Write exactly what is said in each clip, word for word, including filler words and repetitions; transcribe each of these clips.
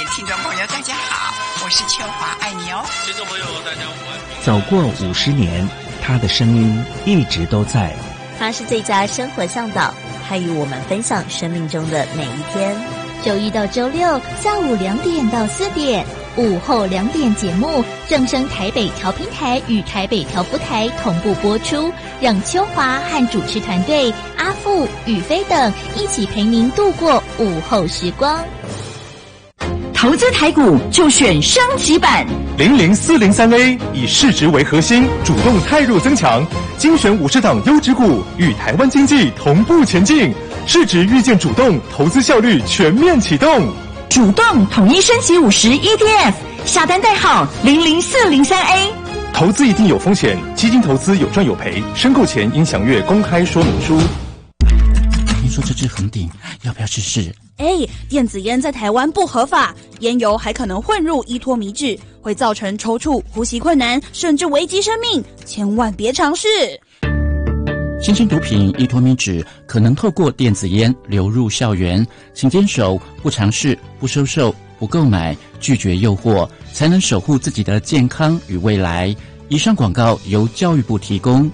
听众朋友大家好，我是秋华，爱你哦。 听众朋友大家午安。 走过五十年，他的声音一直都在。 他是最佳生活向导，他与我们分享生命中的每一天。周一到周六下午两点到四点，午后两点节目正声台北调频台与台北调布台同步播出，让秋华和主持团队阿富、宇飞等一起陪您度过午后时光。 投资台股就选升级版零零四零三 A， 以市值为核心，主动汰弱增强，精选五十档优质股，与台湾经济同步前进。市值预见主动，投资效率全面启动。 主动统一升级五十 E T F， 下单代号零零四零三 A。 投资一定有风险，基金投资有赚有赔，申购前应详阅公开说明书。 听说这支恒鼎要不要试试？ 哎，电子烟在台湾不合法，烟油还可能混入依托醚质，会造成抽搐、呼吸困难，甚至危及生命，千万别尝试。 新型毒品依托醚质可能透过电子烟流入校园，请坚守不尝试、不收受、不购买、拒绝诱惑，才能守护自己的健康与未来。以上广告由教育部提供。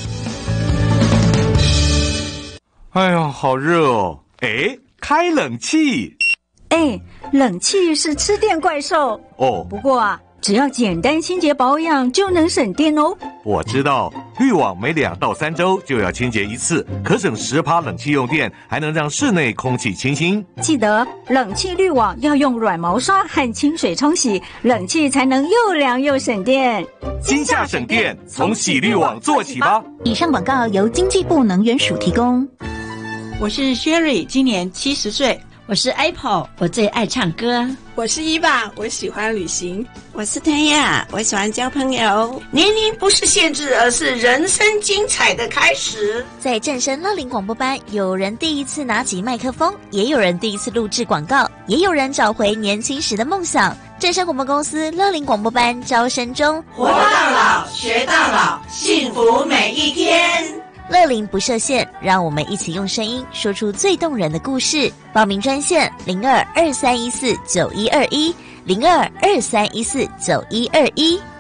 哎呀，好热哦！哎，开冷气。 哎，冷气是吃电怪兽哦。 不过啊，只要简单清洁保养就能省电哦。 我知道，滤网每两到三周就要清洁一次，可省十趴冷气用电，还能让室内空气清新。 记得冷气滤网要用软毛刷和清水冲洗，冷气才能又凉又省电。 今夏省电，从洗滤网做起吧。 以上广告由经济部能源署提供。 我是 Sherry， 今年七十岁。 我是 Apple， 我最爱唱歌。 我是伊爸，我喜欢旅行。 我是天亚，我喜欢交朋友。 年龄不是限制，而是人生精彩的开始。 在正声乐龄广播班，有人第一次拿起麦克风，也有人第一次录制广告，也有人找回年轻时的梦想。正声广播公司乐龄广播班招生中， 活到老，学到老，幸福每一天。 乐龄不设限，让我们一起用声音说出最动人的故事。报名专线零二二三一四九一二一零二二三一四九一二一。